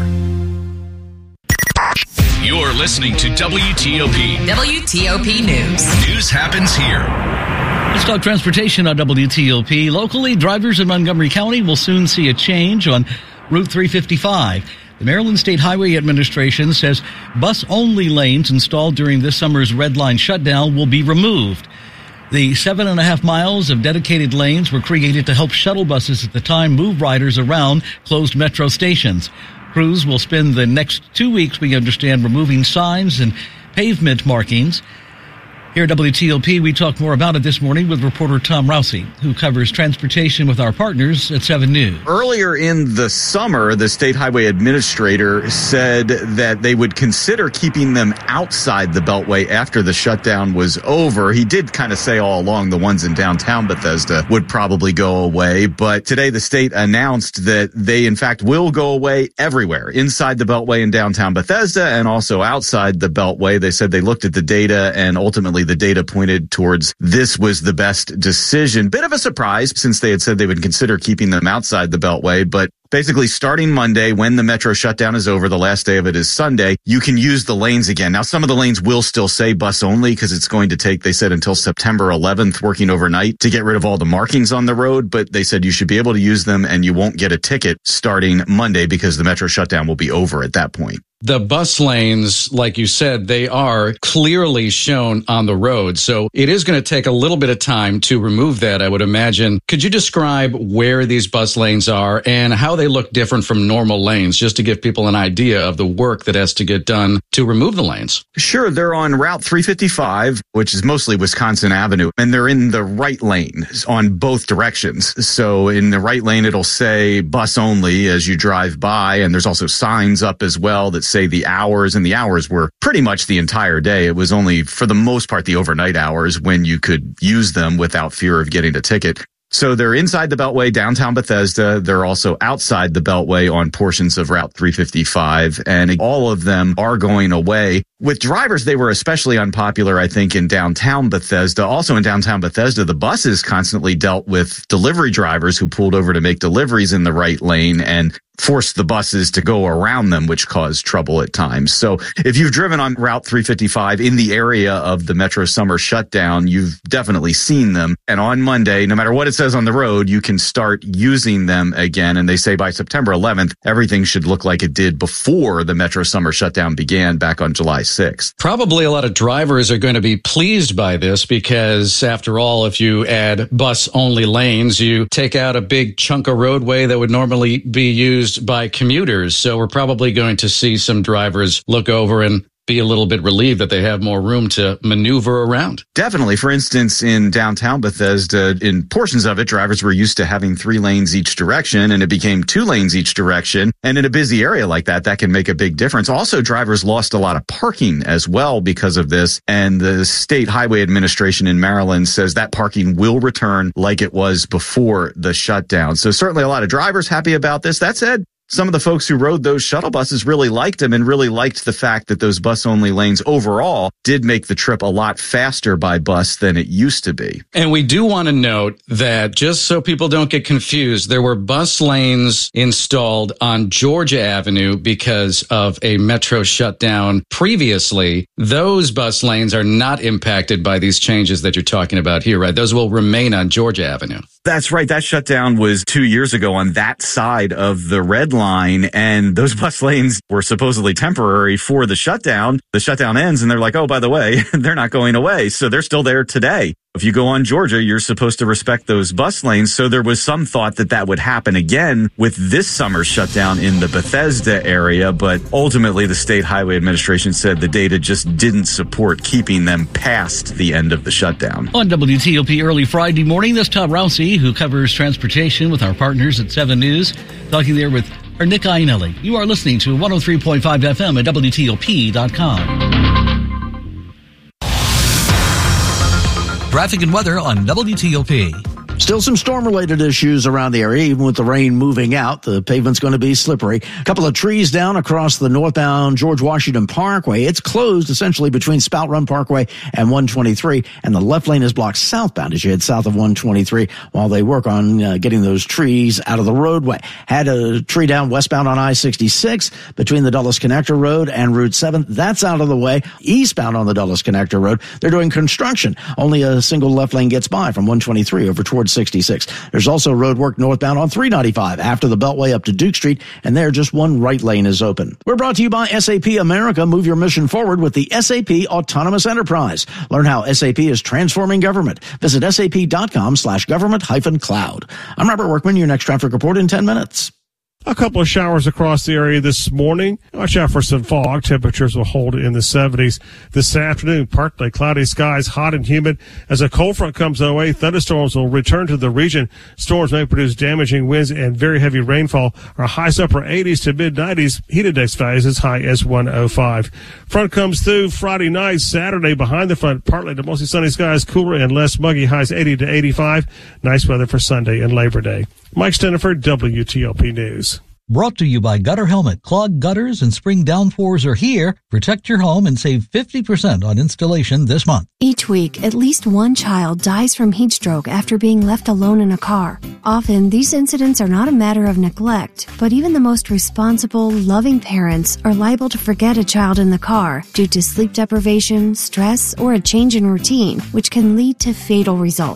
You're listening to W T O P. W T O P News. News happens here. Let's talk transportation on W T O P. Locally, drivers in Montgomery County will soon see a change on Route three fifty-five. The Maryland State Highway Administration says bus-only lanes installed during this summer's red line shutdown will be removed. The seven and a half miles of dedicated lanes were created to help shuttle buses at the time move riders around closed metro stations. Crews will spend the next two weeks, we understand, removing signs and pavement markings. Here at W T O P, we talk more about it this morning with reporter Tom Rousey, who covers transportation with our partners at seven News. Earlier in the summer, the State Highway Administrator said that they would consider keeping them outside the Beltway after the shutdown was over. He did kind of say all along the ones in downtown Bethesda would probably go away, but today the state announced that they, in fact, will go away everywhere, inside the Beltway in downtown Bethesda and also outside the Beltway. They said they looked at the data and ultimately the data pointed towards this was the best decision. Bit of a surprise since they had said they would consider keeping them outside the Beltway, but basically starting Monday, when the metro shutdown is over, the last day of it is Sunday, you can use the lanes again. Now, some of the lanes will still say bus only because it's going to take, they said, until September eleventh, working overnight to get rid of all the markings on the road. But they said you should be able to use them and you won't get a ticket starting Monday because the metro shutdown will be over at that point. The bus lanes, like you said, they are clearly shown on the road. So it is going to take a little bit of time to remove that, I would imagine. Could you describe where these bus lanes are and how they look different from normal lanes, just to give people an idea of the work that has to get done to remove the lanes? Sure. They're on Route three fifty-five, which is mostly Wisconsin Avenue, and they're in the right lane on both directions. So in the right lane, it'll say bus only as you drive by, and there's also signs up as well that say the hours, and the hours were pretty much the entire day. It was only, for the most part, the overnight hours when you could use them without fear of getting a ticket. So they're inside the Beltway, downtown Bethesda. They're also outside the Beltway on portions of Route three fifty-five, and all of them are going away. With drivers, they were especially unpopular, I think, in downtown Bethesda. Also in downtown Bethesda, the buses constantly dealt with delivery drivers who pulled over to make deliveries in the right lane and forced the buses to go around them, which caused trouble at times. So if you've driven on Route three fifty-five in the area of the Metro Summer Shutdown, you've definitely seen them. And on Monday, no matter what it says on the road, you can start using them again. And they say by September eleventh, everything should look like it did before the Metro Summer Shutdown began back on July sixth. Probably a lot of drivers are going to be pleased by this because, after all, if you add bus-only lanes, you take out a big chunk of roadway that would normally be used by commuters. So we're probably going to see some drivers look over and be a little bit relieved that they have more room to maneuver around. Definitely. For instance, in downtown Bethesda, in portions of it, drivers were used to having three lanes each direction, and it became two lanes each direction. And in a busy area like that, that can make a big difference. Also, drivers lost a lot of parking as well because of this. And the State Highway Administration in Maryland says that parking will return like it was before the shutdown. So certainly a lot of drivers happy about this. That said, some of the folks who rode those shuttle buses really liked them and really liked the fact that those bus-only lanes overall did make the trip a lot faster by bus than it used to be. And we do want to note that, just so people don't get confused, there were bus lanes installed on Georgia Avenue because of a metro shutdown previously. Those bus lanes are not impacted by these changes that you're talking about here, right? Those will remain on Georgia Avenue. That's right. That shutdown was two years ago on that side of the red line, and those bus lanes were supposedly temporary for the shutdown. The shutdown ends, and they're like, oh, by the way, they're not going away. So they're still there today. If you go on Georgia, you're supposed to respect those bus lanes. So there was some thought that that would happen again with this summer's shutdown in the Bethesda area. But ultimately, the State Highway Administration said the data just didn't support keeping them past the end of the shutdown. On W T O P early Friday morning, this is Tom Rousey, who covers transportation with our partners at seven News, talking there with our Nick Iannelli. You are listening to one oh three point five F M at W T O P dot com. Traffic and weather on W T O P. Still some storm-related issues around the area. Even with the rain moving out, the pavement's going to be slippery. A couple of trees down across the northbound George Washington Parkway. It's closed essentially between Spout Run Parkway and one twenty-three, and the left lane is blocked southbound as you head south of one twenty-three while they work on uh, getting those trees out of the roadway. Had a tree down westbound on I sixty-six between the Dulles Connector Road and Route seven. That's out of the way. Eastbound on the Dulles Connector Road, they're doing construction. Only a single left lane gets by from one twenty-three over towards sixty-six. There's also road work northbound on three ninety-five after the Beltway up to Duke Street, and there just one right lane is open. We're brought to you by S A P America. Move your mission forward with the S A P Autonomous Enterprise. Learn how S A P is transforming government. Visit sap.com slash government hyphen cloud. I'm Robert Workman, your next traffic report in ten minutes. A couple of showers across the area this morning. Watch out for some fog. Temperatures will hold in the seventies. This afternoon, partly cloudy skies, hot and humid. As a cold front comes our way, thunderstorms will return to the region. Storms may produce damaging winds and very heavy rainfall. Our highs upper eighties to mid nineties. Heat index values as high as one oh five. Front comes through Friday night, Saturday behind the front. Partly to mostly sunny skies, cooler and less muggy. Highs eighty to eighty-five. Nice weather for Sunday and Labor Day. Mike Steniford, W T O P News. Brought to you by Gutter Helmet. Clogged gutters and spring downpours are here. Protect your home and save fifty percent on installation this month. Each week, at least one child dies from heat stroke after being left alone in a car. Often, these incidents are not a matter of neglect, but even the most responsible, loving parents are liable to forget a child in the car due to sleep deprivation, stress, or a change in routine, which can lead to fatal results.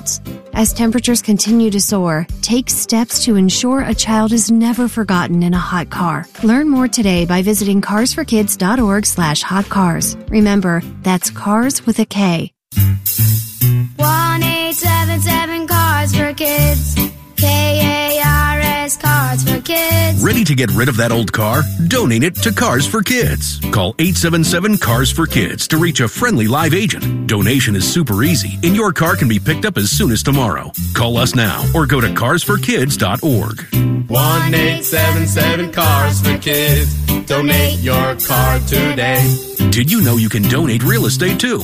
As temperatures continue to soar, take steps to ensure a child is never forgotten in a hot car. Learn more today by visiting cars for kids dot org slash hot cars. Remember, that's cars with a K. one eight seven seven Cars for Kids. K A R S Cars for Kids. Ready to get rid of that old car? Donate it to Cars for Kids. Call eight seven seven Cars for Kids to reach a friendly live agent. Donation is super easy, and your car can be picked up as soon as tomorrow. Call us now or go to cars for kids dot org. one eight seven seven Cars for Kids. Donate your car today. Did you know you can donate real estate too?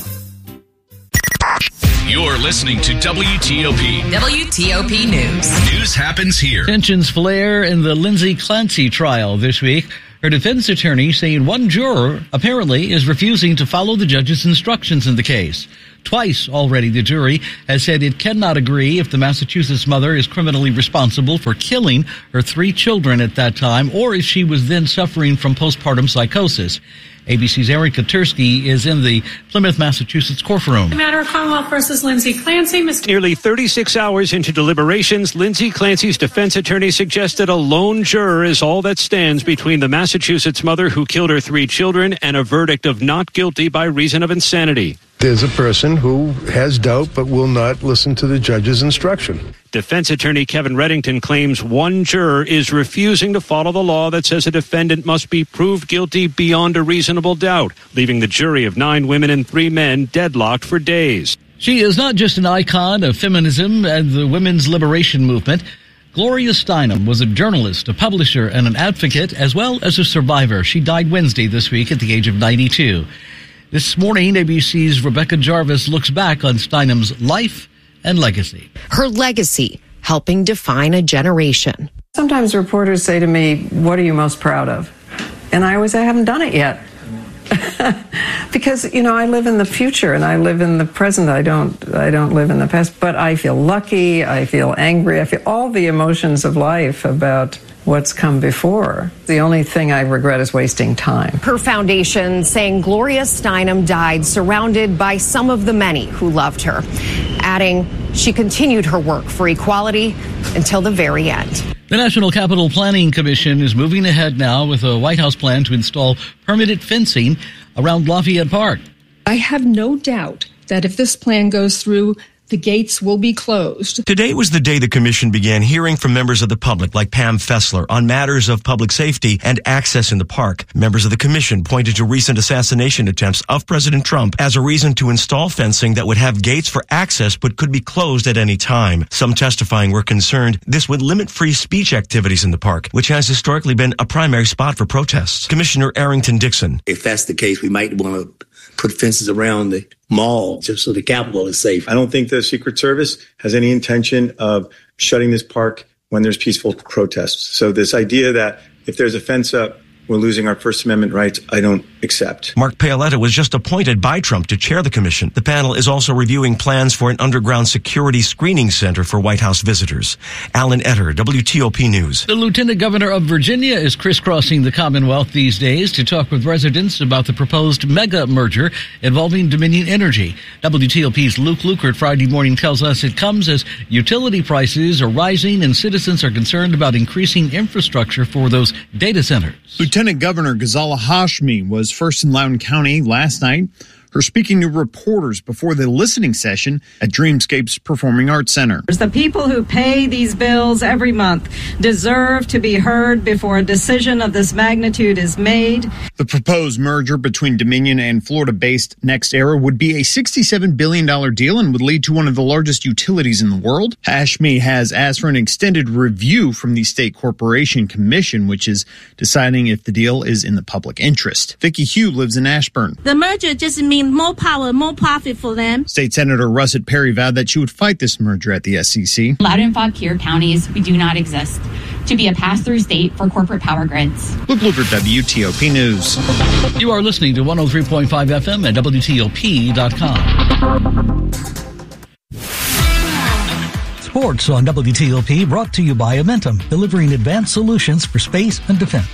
You're listening to W T O P. W T O P News. News happens here. Tensions flare in the Lindsay Clancy trial this week. Her defense attorney saying one juror apparently is refusing to follow the judge's instructions in the case. Twice already, the jury has said it cannot agree if the Massachusetts mother is criminally responsible for killing her three children at that time or if she was then suffering from postpartum psychosis. A B C's Aaron Katursky is in the Plymouth, Massachusetts courtroom. The matter of Commonwealth versus Lindsay Clancy. Mister Nearly thirty-six hours into deliberations, Lindsay Clancy's defense attorney suggested a lone juror is all that stands between the Massachusetts mother who killed her three children and a verdict of not guilty by reason of insanity. There's a person who has doubt but will not listen to the judge's instruction. Defense attorney Kevin Reddington claims one juror is refusing to follow the law that says a defendant must be proved guilty beyond a reasonable doubt, leaving the jury of nine women and three men deadlocked for days. She is not just an icon of feminism and the women's liberation movement. Gloria Steinem was a journalist, a publisher, and an advocate, as well as a survivor. She died Wednesday this week at the age of ninety-two. This morning, A B C's Rebecca Jarvis looks back on Steinem's life and legacy. Her legacy, helping define a generation. Sometimes reporters say to me, what are you most proud of? And I always say, I haven't done it yet. Because, you know, I live in the future and I live in the present. I don't, I don't live in the past, but I feel lucky. I feel angry. I feel all the emotions of life about what's come before. The only thing I regret is wasting time. Her foundation saying Gloria Steinem died surrounded by some of the many who loved her, adding she continued her work for equality until the very end. The National Capital Planning Commission is moving ahead now with a White House plan to install permanent fencing around Lafayette Park. I have no doubt that if this plan goes through, the gates will be closed. Today was the day the commission began hearing from members of the public like Pam Fessler on matters of public safety and access in the park. Members of the commission pointed to recent assassination attempts of President Trump as a reason to install fencing that would have gates for access but could be closed at any time. Some testifying were concerned this would limit free speech activities in the park, which has historically been a primary spot for protests. Commissioner Arrington Dixon. If that's the case, we might want to put fences around the mall just so the Capitol is safe. I don't think the Secret Service has any intention of shutting this park when there's peaceful protests. So this idea that if there's a fence up, we're losing our First Amendment rights, I don't accept. Mark Paoletta was just appointed by Trump to chair the commission. The panel is also reviewing plans for an underground security screening center for White House visitors. Alan Etter, W T O P News. The Lieutenant Governor of Virginia is crisscrossing the Commonwealth these days to talk with residents about the proposed mega merger involving Dominion Energy. W T O P's Luke Lukert Friday morning tells us it comes as utility prices are rising and citizens are concerned about increasing infrastructure for those data centers. Lieutenant Governor Ghazala Hashmi was first in Loudoun County last night. Her speaking to reporters before the listening session at Dreamscape's Performing Arts Center. The people who pay these bills every month deserve to be heard before a decision of this magnitude is made. The proposed merger between Dominion and Florida-based NextEra would be a sixty-seven billion dollars deal and would lead to one of the largest utilities in the world. Hashmi has asked for an extended review from the State Corporation Commission, which is deciding if the deal is in the public interest. Vicki Hugh lives in Ashburn. The merger just means more power, more profit for them. State Senator Russet Perry vowed that she would fight this merger at the S E C. Loudoun and Fauquier counties, we do not exist to be a pass-through state for corporate power grids. Luke Lukert, W T O P News. You are listening to one oh three point five F M at W T O P dot com. Sports on W T O P brought to you by Amentum, delivering advanced solutions for space and defense.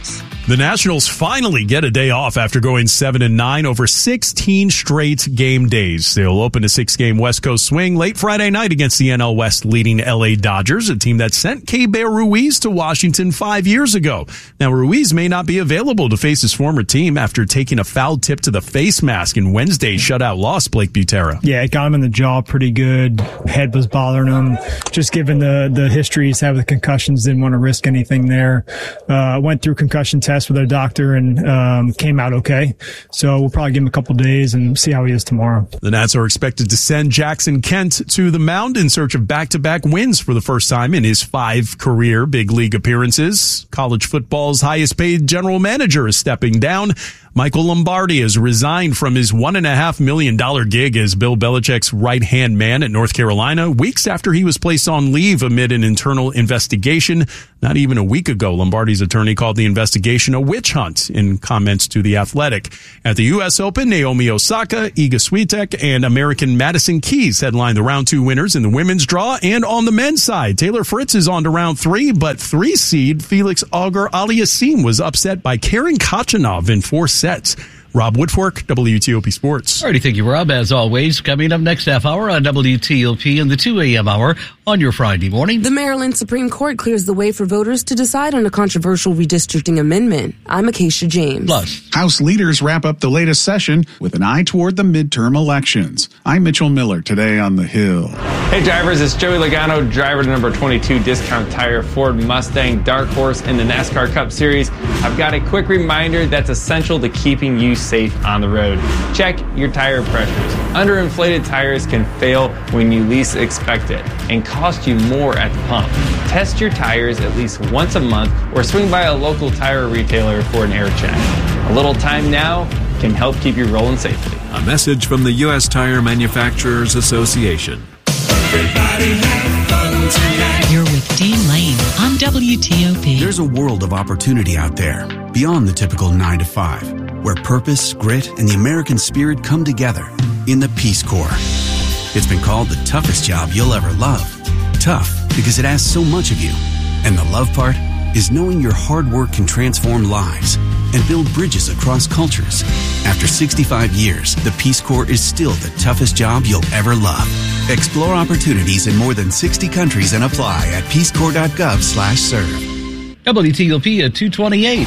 The Nationals finally get a day off after going seven and nine over sixteen straight game days. They'll open a six-game West Coast swing late Friday night against the N L West leading L A Dodgers, a team that sent Keibert Ruiz to Washington five years ago. Now, Ruiz may not be available to face his former team after taking a foul tip to the face mask in Wednesday's shutout loss, Blake Butera. Yeah, it got him in the jaw pretty good. Head was bothering him. Just given the, the history he's had with concussions, didn't want to risk anything there. Uh, went through concussion tests with our doctor and um, came out okay. So we'll probably give him a couple days and see how he is tomorrow. The Nats are expected to send Jackson Kent to the mound in search of back-to-back wins for the first time in his five career big league appearances. College football's highest-paid general manager is stepping down. Michael Lombardi has resigned from his one and a half million dollar gig as Bill Belichick's right-hand man at North Carolina weeks after he was placed on leave amid an internal investigation. Not even a week ago, Lombardi's attorney called the investigation a witch hunt in comments to The Athletic. At the U S Open, Naomi Osaka, Iga Swiatek, and American Madison Keys headline the round two winners in the women's draw. And on the men's side, Taylor Fritz is on to round three, but three seed Felix Auger-Aliassime was upset by Karen Khachanov in four sets. Rob Woodfork, W T O P Sports. All righty, thank you, Rob. As always, coming up next half hour on W T O P in the two a.m. hour on your Friday morning. The Maryland Supreme Court clears the way for voters to decide on a controversial redistricting amendment. I'm Acacia James. Plus, House leaders wrap up the latest session with an eye toward the midterm elections. I'm Mitchell Miller, today on The Hill. Hey drivers, it's Joey Logano, driver to number twenty-two Discount Tire Ford Mustang Dark Horse in the NASCAR Cup Series. I've got a quick reminder that's essential to keeping you safe on the road. Check your tire pressures. Underinflated tires can fail when you least expect it and cost you more at the pump. Test your tires at least once a month or swing by a local tire retailer for an air check. A little time now can help keep you rolling safely. A message from the U S Tire Manufacturers Association. Everybody have fun tonight. You're with Dean Lane on W T O P. There's a world of opportunity out there, beyond the typical nine to five, where purpose, grit, and the American spirit come together in the Peace Corps. It's been called the toughest job you'll ever love. Tough because it asks so much of you. And the love part is knowing your hard work can transform lives and build bridges across cultures. After sixty-five years, the Peace Corps is still the toughest job you'll ever love. Explore opportunities in more than sixty countries and apply at peacecorps.gov slash serve. W T O P at two twenty-eight.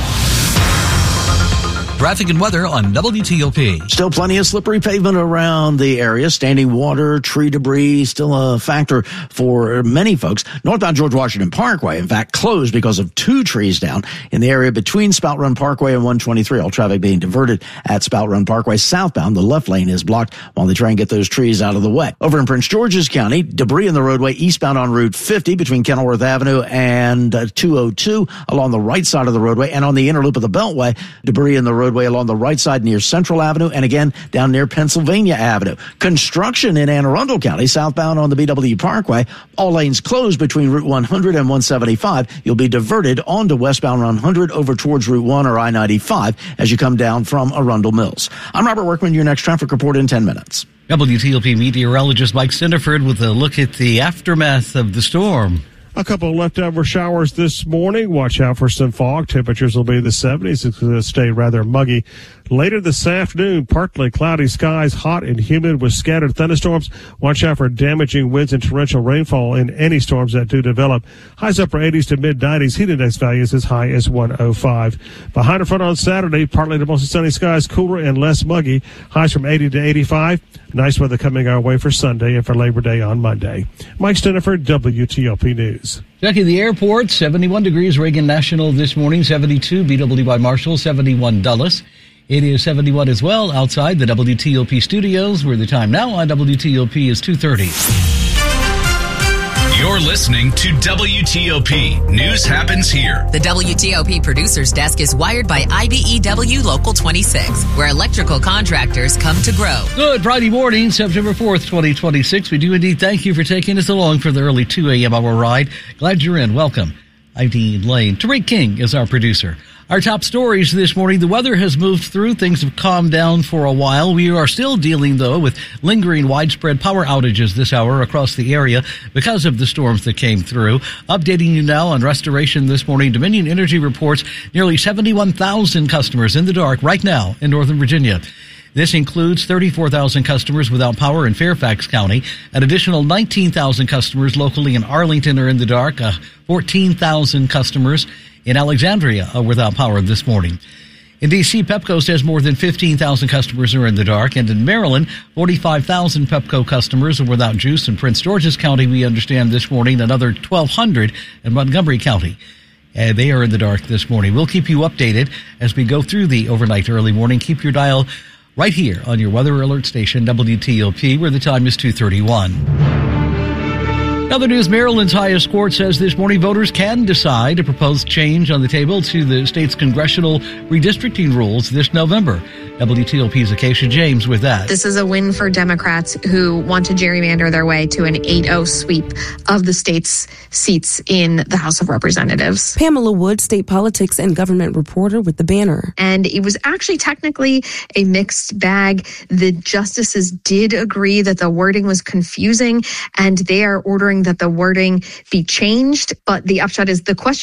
Traffic and weather on W T O P. Still plenty of slippery pavement around the area. Standing water, tree debris, still a factor for many folks. Northbound George Washington Parkway, in fact, closed because of two trees down in the area between Spout Run Parkway and one twenty-three. All traffic being diverted at Spout Run Parkway. Southbound, the left lane is blocked while they try and get those trees out of the way. Over in Prince George's County, debris in the roadway eastbound on Route fifty between Kenilworth Avenue and uh, two oh two along the right side of the roadway, and on the inner loop of the Beltway, debris in the roadway along the right side near Central Avenue and again down near Pennsylvania Avenue. Construction in Anne Arundel County, southbound on the B W Parkway. All lanes closed between Route one hundred and one seventy-five. You'll be diverted onto westbound one hundred over towards Route one or I ninety-five as you come down from Arundel Mills. I'm Robert Workman, your next traffic report in ten minutes. W T O P meteorologist Mike Sindiford with a look at the aftermath of the storm. A couple of leftover showers this morning. Watch out for some fog. Temperatures will be in the seventies. It's going to stay rather muggy. Later this afternoon, partly cloudy skies, hot and humid with scattered thunderstorms. Watch out for damaging winds and torrential rainfall in any storms that do develop. Highs upper eighties to mid nineties. Heat index values as high as one oh five. Behind the front on Saturday, partly to mostly sunny skies, cooler and less muggy. Highs from eighty to eighty-five. Nice weather coming our way for Sunday and for Labor Day on Monday. Mike Stiniford, W T O P News. Checking the airport, seventy-one degrees Reagan National this morning, seventy-two B W Y Marshall, seventy-one Dulles. It is seventy-one as well outside the W T O P studios, where the time now on W T O P is two thirty. You're listening to W T O P. News happens here. The W T O P producer's desk is wired by I B E W Local twenty-six, where electrical contractors come to grow. Good Friday morning, September fourth, twenty twenty-six. We do indeed thank you for taking us along for the early two a.m. hour ride. Glad you're in. Welcome. I'm Dean Lane. Tariq King is our producer. Our top stories this morning. The weather has moved through. Things have calmed down for a while. We are still dealing, though, with lingering widespread power outages this hour across the area because of the storms that came through. Updating you now on restoration this morning. Dominion Energy reports nearly seventy-one thousand customers in the dark right now in Northern Virginia. This includes thirty-four thousand customers without power in Fairfax County. An additional nineteen thousand customers locally in Arlington are in the dark. Uh, fourteen thousand customers in Alexandria are without power this morning. In D C, Pepco says more than fifteen thousand customers are in the dark. And in Maryland, forty-five thousand Pepco customers are without juice. In Prince George's County, we understand this morning, another twelve hundred in Montgomery County. Uh, they are in the dark this morning. We'll keep you updated as we go through the overnight early morning. Keep your dial right here on your weather alert station, W T O P, where the time is two thirty-one. Other news, Maryland's highest court says this morning voters can decide a proposed change on the table to the state's congressional redistricting rules this November. W T O P's Acacia James with that. This is a win for Democrats who want to gerrymander their way to an eight oh sweep of the state's seats in the House of Representatives. Pamela Wood, state politics and government reporter with The Banner. And it was actually technically a mixed bag. The justices did agree that the wording was confusing, and they are ordering that the wording be changed. But the upshot is the question